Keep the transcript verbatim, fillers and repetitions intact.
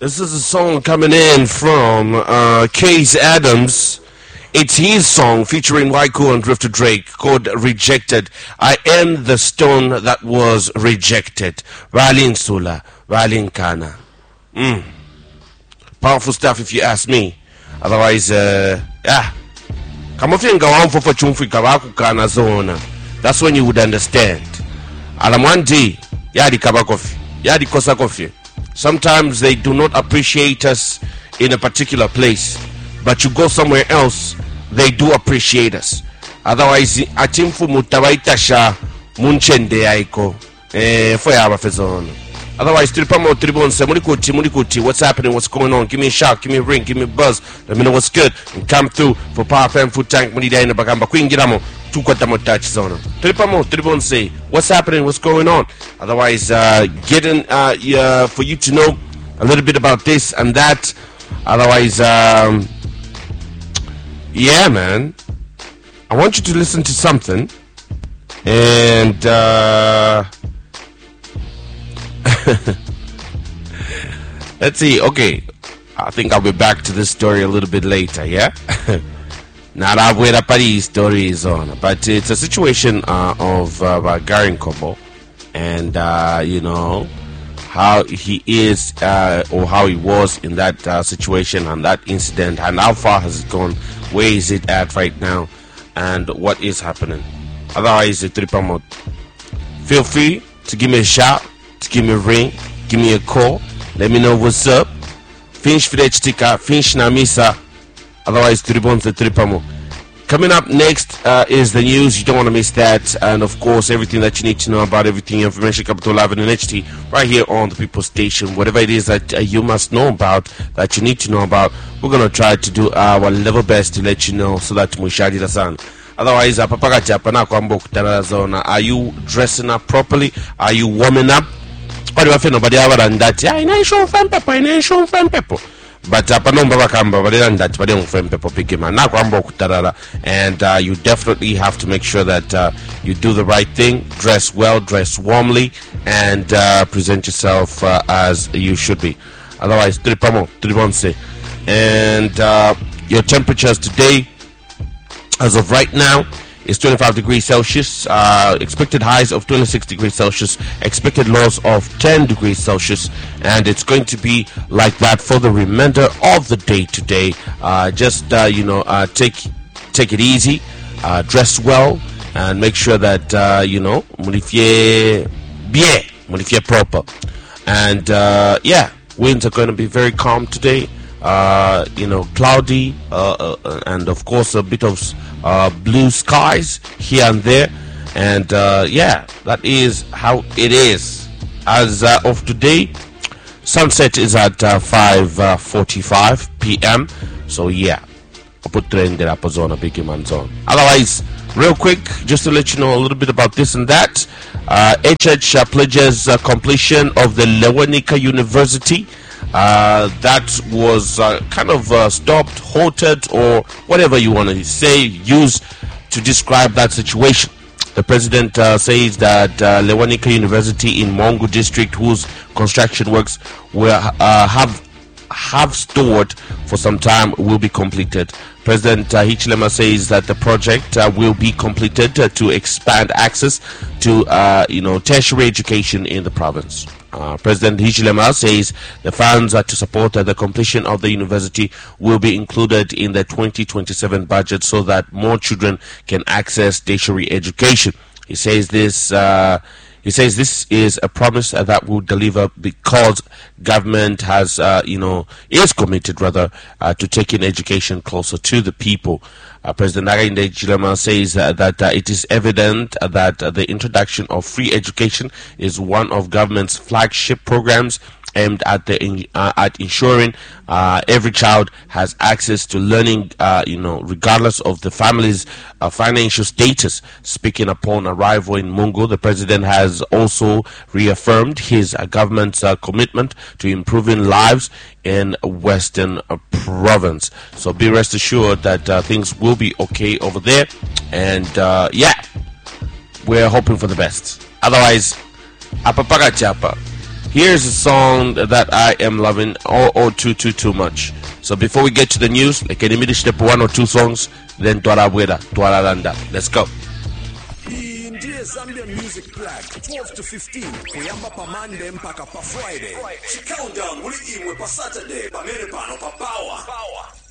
This is a song coming in from uh, Case Adams. It's his song featuring Waiku and Drifter Drake called Rejected. I am the stone that was rejected. Valin Sula, Valin Kana. Mm. Powerful stuff if you ask me. Otherwise, uh, yeah. Come on, go on for chumfi kabaku kana zona. That's when you would understand. Alamwandi, yadi kabakofi, yadi kosa kofi. Sometimes they do not appreciate us in a particular place, but you go somewhere else, they do appreciate us. Otherwise, atimfu mutawaitasha munchende yaiko eh for yaba fezon. Otherwise, tripamo tribonse mulikuti mulikuti. What's happening? What's going on? Give me a shout, give me a ring, give me a buzz. Let me know what's good and come through for Power F M Food Tank. Mulida ina bagamba kuingiramo. Tripamo, what's happening? What's going on? Otherwise, uh, getting uh, uh, for you to know a little bit about this and that. Otherwise, um, yeah, man, I want you to listen to something, and uh, let's see. Okay, I think I'll be back to this story a little bit later. Yeah. Not where the Paris story is on, but it's a situation uh, of uh, Gary Nkobo, and uh, you know how he is uh, or how he was in that uh, situation and that incident, and how far has it gone, where is it at right now, and what is happening. Otherwise, feel free to give me a shout, to give me a ring, give me a call, let me know what's up. Finish for the sticker, finish namisa. Otherwise, Tribonse Tripamo. Coming up next uh, is the news. You don't want to miss that. And of course, everything that you need to know about everything, Information Capital Live in N H T, right here on the People Station. Whatever it is that uh, you must know about, that you need to know about, we're going to try to do our level best to let you know so that Mushadi Lasan. Otherwise, are you dressing up properly? Are you warming up? What do you feel? Nobody ever done that. Yeah, I know show fan pepper, I know show fan pepper. But uh, and uh, you definitely have to make sure that uh, you do the right thing, dress well, dress warmly, and uh, present yourself uh, as you should be. Otherwise, and uh, your temperatures today, as of right now, is twenty-five degrees Celsius, uh, expected highs of twenty-six degrees Celsius, expected lows of ten degrees Celsius, and it's going to be like that for the remainder of the day today. Uh, just, uh, you know, uh, take take it easy, uh, dress well, and make sure that, uh, you know, modifier bien, modifier proper. And, uh, yeah, winds are going to be very calm today. Uh, you know, cloudy, uh, uh, and of course a bit of uh, blue skies here and there, and uh, yeah, that is how it is. As uh, of today, sunset is at uh, five forty-five p m So yeah, I'll put the end up on a big man zone. Otherwise, real quick, just to let you know a little bit about this and that, uh, H H uh, pledges uh, completion of the Lewanika University. Uh, that was uh, kind of uh, stopped, halted, or whatever you want to say, use to describe that situation. The president uh, says that uh, Lewanika University in Mongo district, whose construction works will uh, have have stored for some time, will be completed. President uh, Hichilema says that the project uh, will be completed uh, to expand access to uh, you know tertiary education in the province. Uh, President Hichilema says the funds uh, to support uh, the completion of the university will be included in the twenty twenty-seven budget so that more children can access tertiary education. He says this. Uh, He says this is a promise uh, that will deliver because government has, uh, you know, is committed rather uh, to taking education closer to the people. Uh, President Hakainde Hichilema says uh, that uh, it is evident uh, that uh, the introduction of free education is one of government's flagship programs aimed at the in, uh, at ensuring uh, every child has access to learning, uh, you know, regardless of the family's uh, financial status. Speaking upon arrival in Mungo, the president has also reaffirmed his uh, government's uh, commitment to improving lives in Western uh, Province. So be rest assured that uh, things will be okay over there, and uh, yeah, we're hoping for the best. Otherwise, apapaka chapa. Here's a song that I am loving oh oh too too too much. So before we get to the news, like any minute step one or two songs, then Twala Bweda, Twala Landa. Let's go. Ndiye Zambia Music Plug twelve to fifteen kuyamba pa Monday mpaka pa Friday. Countdown uli imwe pa Saturday pamene pano pa Power.